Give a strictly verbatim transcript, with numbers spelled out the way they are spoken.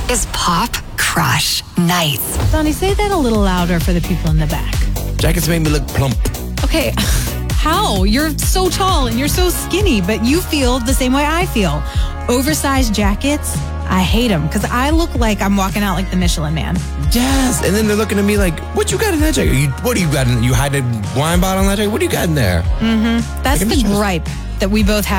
is Pop Crush Nights. Donnie, say that a little louder for the people in the back. Jackets make me look plump. Okay, how? You're so tall and you're so skinny, but you feel the same way I feel. Oversized jackets, I hate them because I look like I'm walking out like the Michelin Man. Yes, and then they're looking at me like, what you got in that jacket? You, what do you got in, you hide a wine bottle in that jacket? What do you got in there? Mm-hmm. That's like the gripe that we both have.